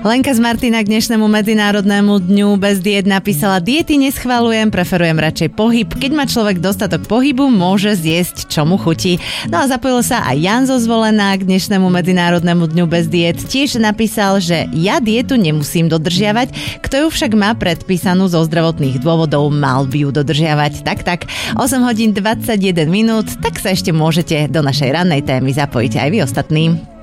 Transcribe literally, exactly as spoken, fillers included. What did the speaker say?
Lenka z Martina k dnešnému medzinárodnému dňu bez diét napísala: diety neschvaľujem, preferujem radšej pohyb. Keď má človek dostatok pohybu, môže zjesť, čo mu chutí. No a zapojil sa aj Jan zo Zvolená k dnešnému medzinárodnému dňu bez diét. Tiež napísal, že ja dietu nemusím dodržiavať, kto ju však má predpísanú zo zdravotných dôvodov, mal by ju dodržiavať. Tak, tak, osem hodín dvadsaťjeden minút, tak sa ešte môžete do našej rannej témy zapojiť aj vy ostatní.